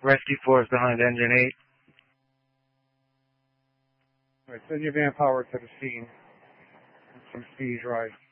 Rescue force behind engine 8. All right, send your van power to the scene. Some speed rise.